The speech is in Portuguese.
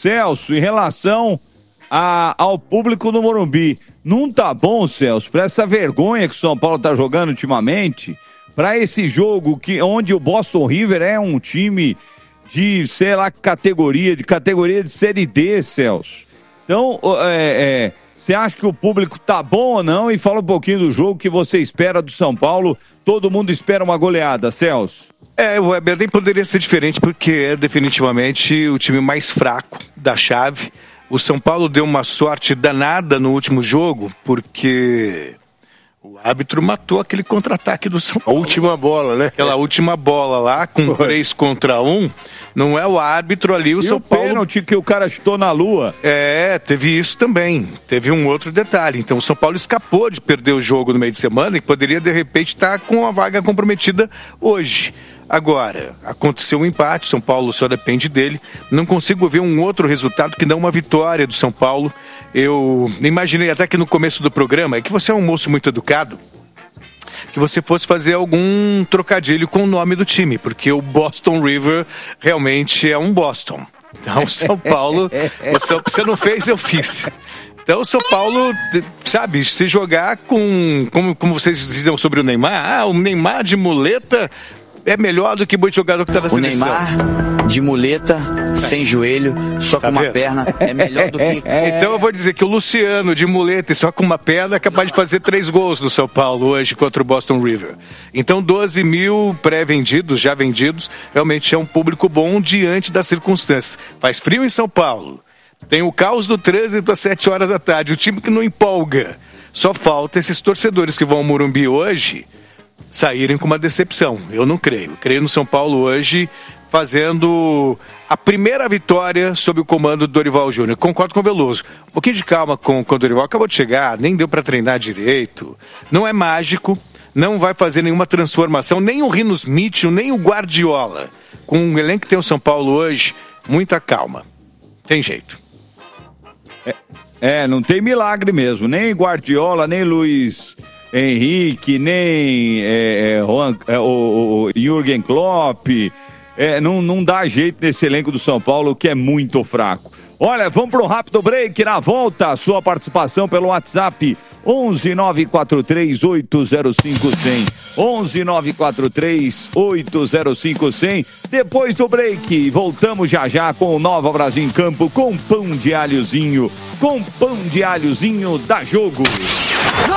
Celso, em relação ao público do Morumbi. Não tá bom, Celso, para essa vergonha que o São Paulo tá jogando ultimamente, para esse jogo onde o Boston River é um time de, sei lá, categoria de Série D, Celso. Então, você acha que o público tá bom ou não? E fala um pouquinho do jogo que você espera do São Paulo. Todo mundo espera uma goleada, Celso. O Weber nem poderia ser diferente, porque é definitivamente o time mais fraco da chave. O São Paulo deu uma sorte danada no último jogo, porque o árbitro matou aquele contra-ataque do São Paulo. A última bola, né? Aquela última bola lá, com 3 contra 1, não é o árbitro ali, o São Paulo... pênalti que o cara chutou na lua. Teve isso também. Teve um outro detalhe. Então o São Paulo escapou de perder o jogo no meio de semana e poderia, de repente, estar com a vaga comprometida hoje. Agora, aconteceu um empate, São Paulo só depende dele. Não consigo ver um outro resultado que não uma vitória do São Paulo. Eu imaginei até que no começo do programa, que você é um moço muito educado, que você fosse fazer algum trocadilho com o nome do time, porque o Boston River realmente é um Boston. Então, o São Paulo, você não fez, eu fiz. Então o São Paulo, sabe, se jogar como vocês diziam sobre o Neymar, o Neymar de muleta é melhor do que muito jogador que está na seleção. O Neymar de muleta, sem joelho, só com uma perna, é melhor do que... Então eu vou dizer que o Luciano de muleta e só com uma perna é capaz de fazer 3 gols no São Paulo hoje contra o Boston River. Então 12 mil pré-vendidos, já vendidos, realmente é um público bom diante das circunstâncias. Faz frio em São Paulo, tem o caos do trânsito às 7 horas da tarde, o time que não empolga. Só falta esses torcedores que vão ao Morumbi hoje saírem com uma decepção. Eu não creio. Creio no São Paulo hoje fazendo a primeira vitória sob o comando do Dorival Júnior. Concordo com o Veloso. Um pouquinho de calma com o Dorival. Acabou de chegar, nem deu para treinar direito. Não é mágico, não vai fazer nenhuma transformação, nem o Rinos Mitchell, nem o Guardiola. Com o elenco que tem o São Paulo hoje, muita calma. Tem jeito. Não tem milagre mesmo. Nem Guardiola, nem Luiz Henrique, nem o Jürgen Klopp, não dá jeito nesse elenco do São Paulo, que é muito fraco. Olha, vamos para um rápido break. Na volta, sua participação pelo WhatsApp 11 943 805 100. 11 943 805 100. Depois do break, voltamos já com o Nova Brasil em Campo, com pão de alhozinho da Jogo.